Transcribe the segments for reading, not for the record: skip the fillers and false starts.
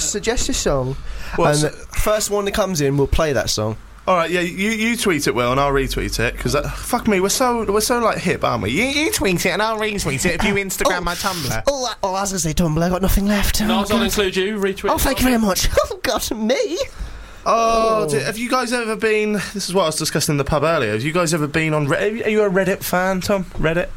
suggest a song, Well, and the first one that comes in, we'll play that song. All right, yeah, you tweet it, Will, and I'll retweet it because fuck me, we're so like hip, aren't we? You tweet it and I'll retweet it if you Instagram my Tumblr. Oh, I was going to say Tumblr. I got nothing left. Niles, I'll include you. Retweet. Oh, thank you very much. Oh God, me. Have you guys ever been? This is what I was discussing in the pub earlier. Have you guys ever been on? Are you a Reddit fan, Tom? Reddit.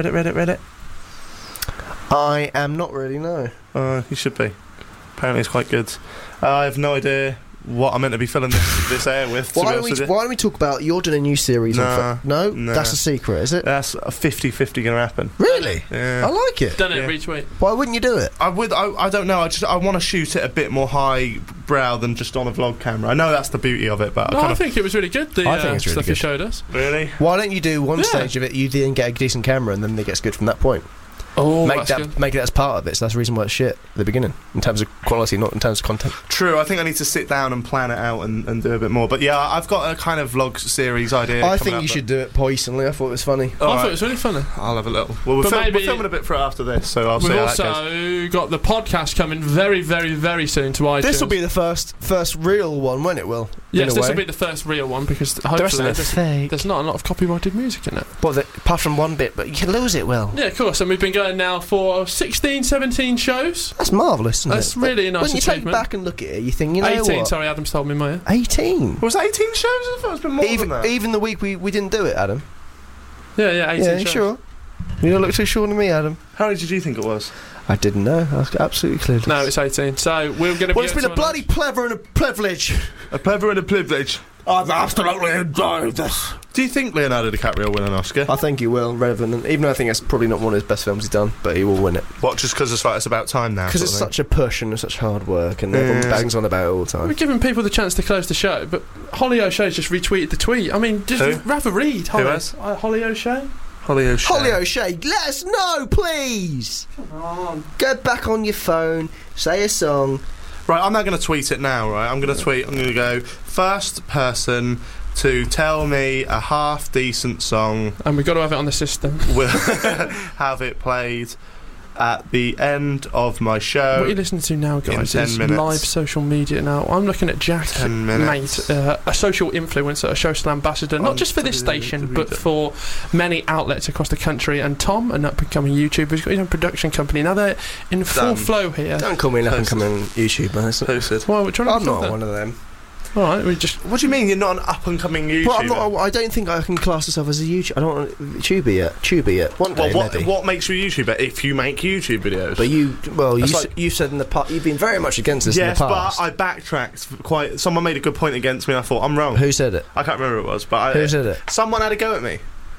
I am not really. No. You should be. Apparently, it's quite good. I have no idea what I'm meant to be filling this air with. Why don't we talk about you're doing a new series? Nah, no, that's a secret, is it? That's a 50-50 going to happen. Really? Yeah. I like it. Done it. Retweet. Why wouldn't you do it? I would. I don't know. I want to shoot it a bit more high brow than just on a vlog camera. I know that's the beauty of it, but I think it was really good. I think it's really stuff good. you showed us. Really. Why don't you do one stage of it? You then get a decent camera, and then it gets good from that point. Oh, make it as part of it. So that's the reason why it's shit at the beginning, in terms of quality, not in terms of content. True. I think I need to sit down and plan it out and do a bit more. But yeah, I've got a kind of vlog series idea. I think you should do it personally. I thought it was funny. I thought it was really funny. I'll have a little. Well, we're filming a bit for after this, so I'll see how that goes. We've also got the podcast coming very, very, very soon to iTunes. This will be the first real one, won't it, Will? Yes, this will be the first real one because hopefully fake. There's not a lot of copyrighted music in it. Well, apart from one bit, but you can lose it, Will. Yeah, of course. And we've been going now for 16, 17 shows. That's marvellous, isn't it? That's really a nice achievement. When you take back and look at it, you think, you know 18, what? sorry, Adam's told me my ear. 18? Was 18 shows? I thought it's been more than that. Even the week we didn't do it, Adam. Yeah, 18 shows. Sure. You don't look too sure to me, Adam. How many did you think it was? I didn't know. I was absolutely clueless. No, it's 18. So we're going to. Well, it's been a bloody pleasure and a privilege. A pleasure and a privilege. I've absolutely enjoyed this. Do you think Leonardo DiCaprio will win an Oscar? I think he will, Revenant. Even though I think it's probably not one of his best films he's done, but he will win it. What, just because it's about time now? Because it's such a push and such hard work, and everyone bangs on about it all the time. We're giving people the chance to close the show, but Holly O'Shea's just retweeted the tweet. I mean, just rather read. Who has? Holly O'Shea? Holly O'Shea. Holly O'Shea, let us know, please. Come on. Go back on your phone, say a song. Right, I'm not going to tweet it now, right? I'm going to go, first person to tell me a half-decent song. And we've got to have it on the system. We'll have it played at the end of my show. What you're listening to now, guys, is 10 minutes. live social media now. I'm looking at Jack, 10 minutes. mate, a social influencer, a social ambassador, not just for this station, but for many outlets across the country. And Tom, an up-and-coming YouTuber, who's got his own production company. Now they're in full flow here. Don't call me an up-and-coming YouTuber. Posted. Well, I'm not one of them. All right, we just. What do you mean you're not an up-and-coming YouTuber? Well, I don't think I can class myself as a YouTuber. I don't want Tuber yet. One day, maybe. What makes you a YouTuber? If you make YouTube videos, but you've said in the past you've been very much against this in the past. Yes, but I backtracked quite. Someone made a good point against me, and I thought I'm wrong. Who said it? I can't remember who it was, but who said it? Someone had a go at me.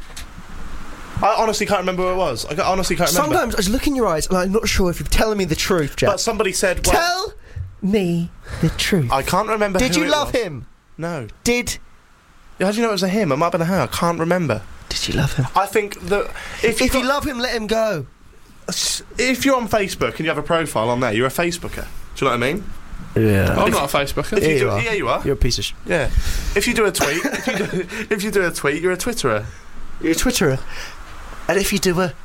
I honestly can't remember who it was. I honestly can't remember. Sometimes I just look in your eyes, and I'm not sure if you're telling me the truth, Jack. But somebody said, "Tell me the truth." I can't remember. Did you love him? No. Did? How do you know it was a him? It might have been a her. I can't remember. Did you love him? I think that if you love him, let him go. If you're on Facebook and you have a profile on there, you're a Facebooker. Do you know what I mean? Yeah. I'm not a Facebooker. Yeah, you are. You're a piece of Yeah. If you do a tweet, if you do a tweet, you're a Twitterer. You're a Twitterer. And if you do a...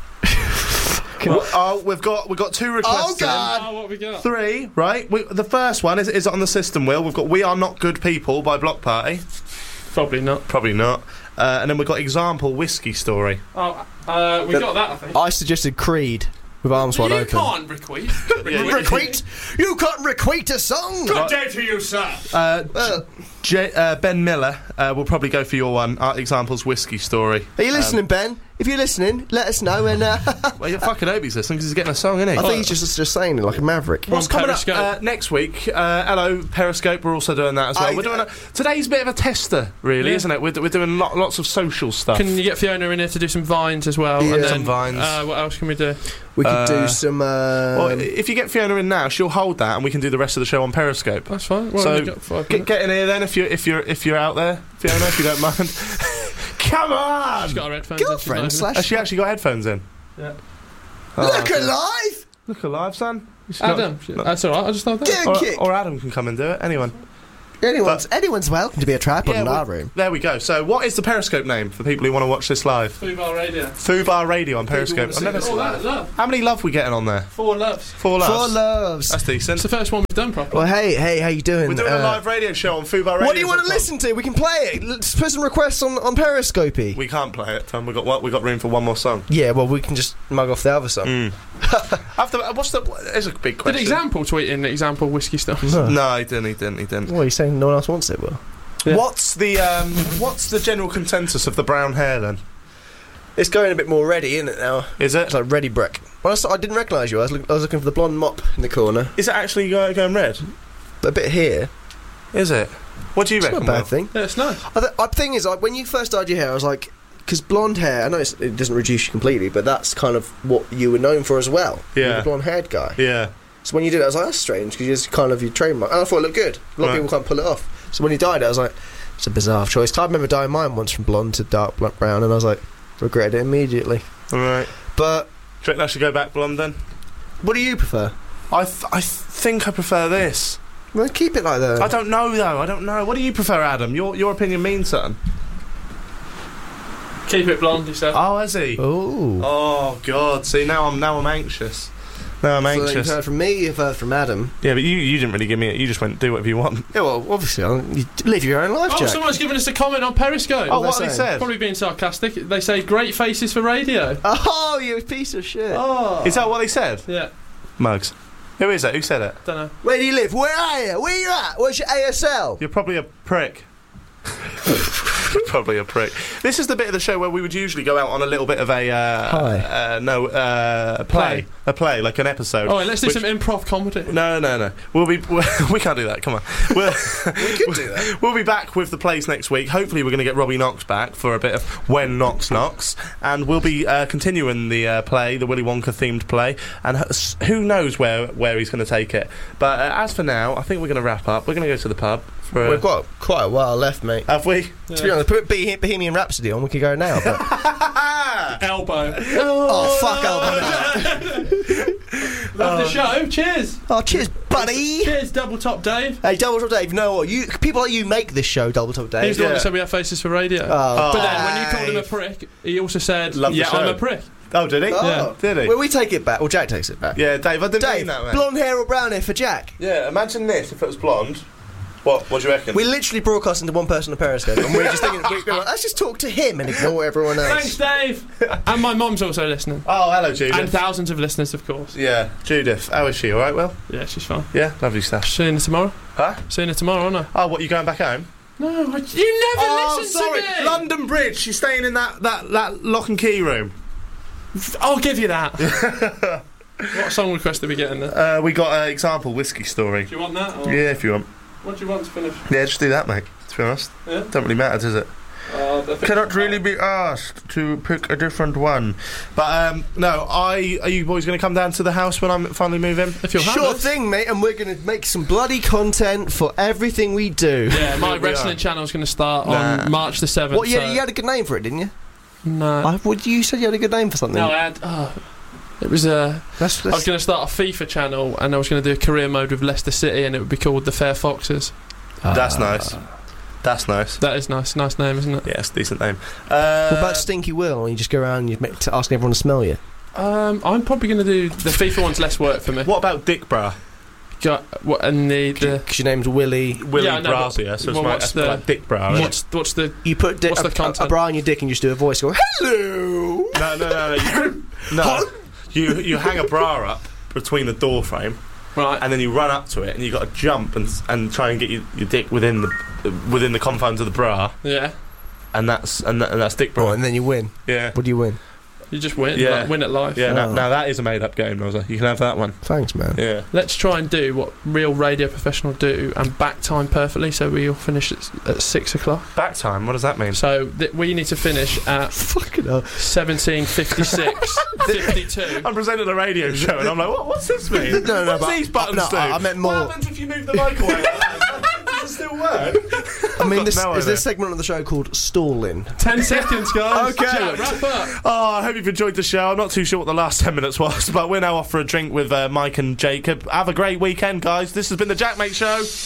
we've got 2 requests. Oh God! What have we got? 3, right? The first one is on the system. Will we've got "We Are Not Good People" by Block Party. Probably not. And then we've got "Example" Whiskey Story. We got that. I think. I suggested Creed with arms wide open. You can't requeat. You can't requeat a song. Good day to you, sir. Ben Miller will probably go for your one. Example's "Whiskey Story." Are you listening, Ben? If you're listening, let us know. And well, you fucking hope he's listening because he's getting a song, isn't he? I think he's just saying it like a maverick. What's coming up next week? Hello, Periscope. We're also doing that as well. We're doing today's a bit of a tester, really, isn't it? We're doing lots of social stuff. Can you get Fiona in here to do some vines as well? Yeah. And then, some vines. What else can we do? We could do some. Well, if you get Fiona in now, she'll hold that, and we can do the rest of the show on Periscope. That's fine. Well, so get in here then, if you're out there, Fiona, if you don't mind. Come on! She's got her headphones Girlfriend in. slash. Has she actually got headphones in? Yeah. Look alive! Look alive, son. Adam. That's alright, I just thought that. Get a kick. Or Adam can come and do it. Anyone. Anyone's welcome to be a tripod in our room. There we go. So, what is the Periscope name for people who want to watch this live? Fubar Radio. Fubar Radio on Periscope. I've never seen that. Love. How many love we getting on there? 4 loves. 4 loves. 4 loves. That's decent. It's the first one we've done properly. Well, hey, how you doing? We're doing a live radio show on Fubar Radio. What do you want to listen to? We can play it. Let's put some requests on Periscope. We can't play it, Tom. We got room for one more song. Yeah, well, we can just mug off the other song. It's a big question. Did Example tweet in Example Whiskey Stuff? No, he didn't. What are you saying? No one else wants it, Will? Yeah. What's the general consensus of the brown hair then? It's going a bit more ready, isn't it now? Is it? It's like ready brick. Well, I didn't recognise you. I was looking for the blonde mop in the corner. Is it actually going red? A bit here. Is it? What do you reckon? Not a bad Will? thing. Yeah, it's nice. The thing is, like, when you first dyed your hair, I was like, because blonde hair, I know it doesn't reduce you completely, but that's kind of what you were known for as well. Yeah. You were the blonde-haired guy. Yeah. So when you did it, I was like, that's strange, because it's kind of your trademark. And I thought it looked good. A lot of people can't pull it off. So when you dyed it, I was like, it's a bizarre choice. I remember dyeing mine once from blonde to dark brown, and I was like, regretted it immediately. All right. But Do you reckon I should go back blonde then? what do you prefer? I think I prefer this. Well, keep it like that. I don't know though. I don't know. What do you prefer, Adam? Your opinion means something. Keep it blonde, he said. Oh, has he? Oh. Oh God. See, now I'm anxious. Now I'm So anxious. you've heard from me, you've heard from Adam. Yeah, but you didn't really give me it. You just went, do whatever you want. Yeah, well, obviously, you live your own life, Oh, Jack. someone's given us a comment on Periscope. Oh, they what they saying? said? Probably being sarcastic. They say, great faces for radio. Oh, you piece of shit. Oh. Is that what they said? Yeah, Mugs. Who is it? Who said it? don't know. Where do you live? Where are you? Where you at? Where's your ASL? You're probably a prick. Probably a prick. This is the bit of the show where we would usually go out on a little bit of a play, like an episode. Oh, let's do some improv comedy. No. We can't do that. Come on. We could do that. We'll be back with the plays next week. Hopefully, we're going to get Robbie Knox back for a bit of When Knox Knocks, and we'll be continuing the play, the Willy Wonka themed play, and who knows where he's going to take it. But as for now, I think we're going to wrap up. We're going to go to the pub. We've got quite a while left, mate. Have we? Yeah. To be honest, put Bohemian Rhapsody on, we could go now. But Elbow. oh, fuck Elbow. Love the show. Cheers. Oh, cheers, buddy. Cheers, Double Top Dave. Hey, Double Top Dave, you know what? People like you make this show, Double Top Dave. He's the one Yeah. that said we have faces for radio. Oh, But then when you called him a Dave. prick, he also said, Love the yeah, show. I'm a prick. Oh, did he? Oh. Yeah. Did he? Well, we take it back. Well, Jack takes it back. Yeah, Dave, I didn't Dave, mean that, man. blonde hair or brown hair for Jack? Yeah, imagine this if it was blonde. What do you reckon? We literally broadcast into one person on Periscope, and we're just thinking, let's just talk to him and ignore everyone else. Thanks, Dave. And my mum's also listening. Oh, hello, Judith. And thousands of listeners, of course. Yeah, Judith. How is she? All right, Will? Yeah, she's fine. Yeah, lovely stuff. Seeing her tomorrow. Huh? Seeing her tomorrow, aren't I? Oh, what, you going back home? No, you never listen to me. London Bridge. She's staying in that lock and key room. I'll give you that. What song request did we get in there? We got an example whiskey story. Do you want that? Or Yeah, if you want. What do you want to finish? Yeah, just do that, mate. To be honest, Yeah? don't really matter, does it? Cannot really be asked to pick a different one. But no, are you boys going to come down to the house when I finally move in? If you're Sure hammered. thing, mate, and we're going to make some bloody content for everything we do. Yeah, my We wrestling are. channel's going to start Nah. on March the 7th. What, so you had a good name for it, didn't you? No. You said you had a good name for something. No, I had... it was a... That's I was going to start a FIFA channel, and I was going to do a career mode with Leicester City, and it would be called The Fair Foxes. That's nice. That's nice. That is nice. Nice name, isn't it? Yeah, it's a decent name. What about Stinky Will? And you just go around and you ask everyone to smell you. I'm probably going to do... The FIFA one's less work for me. What about Dick Bra? What, and the... Because your name's Willie. Willie Yeah, I know, Brazier, so well, it's what's the- like Dick Bra. Right? What's the... You put What's the a content? bra on your dick and you just do a voice. Go, hello. No. You hang a bra up between the door frame, Right. and then you run up to it, and you got to jump and try and get your dick within the confines of the bra, Yeah. and that's Dick Bra. Oh, and then you win. Yeah. What do you win? You just win. Yeah. Like, win at life. Yeah. Oh. Now that is a made-up game, Nozza. You can have that one. Thanks, man. Yeah. Let's try and do what real radio professional do and back time perfectly, so we all finish at 6 o'clock. Back time. What does that mean? So we need to finish at Fucking hell. 17:56, 52. I'm presenting a radio show, and I'm like, what's this mean? No, What's but- these buttons no, do? I meant more- What happens if you move the mic away? Does it still work? I mean, got no is idea. this segment of the show called Stalling? 10 seconds, guys. Okay. Jack, wrap up. Oh, I hope you've enjoyed the show. I'm not too sure what the last 10 minutes was, but we're now off for a drink with Mike and Jacob. Have a great weekend, guys. This has been the Jackmate Show.